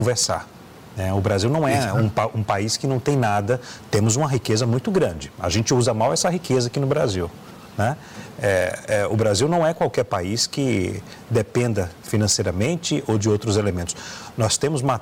conversar. O Brasil não é um país que não tem nada, temos uma riqueza muito grande. A gente usa mal essa riqueza aqui no Brasil, né? O Brasil não é qualquer país que dependa financeiramente ou de outros elementos. Nós temos